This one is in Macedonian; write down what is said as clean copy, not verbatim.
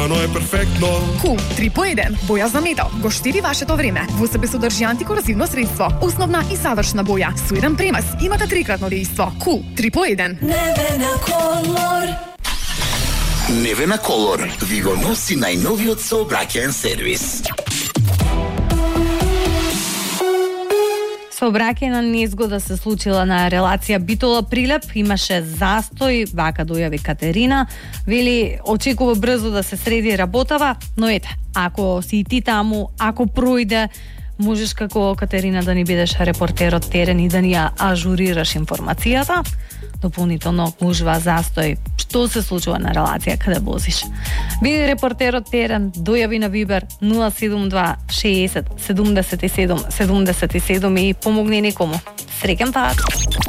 Оно е перфектно. Кул 3 по 1. Боја за метал. Го штеди вашето време. Во себе содржи антикорозивно средство. Основна и завршна боја. Со еден премес имате трикратно дејство. Кул 3 по 1. Невена Колор. Невена Колор ви го носи најновиот сообраќаен сервис. Сообраќајна незгода се случила на релација Битола-Прилеп, имаше застој, вака дојави Катерина, вели очекува брзо да се среди работава, но ете, ако си и ти таму, ако пројде, можеш како Катерина да ни бидеш репортер од терен и да ни ја ажурираш информацијата. Дополнително гужва, застој, што се случува на релација каде возиш. Биде репортер од терен, дојави на Вибер 072 60 77 77 и помогни некому. Среќен пат!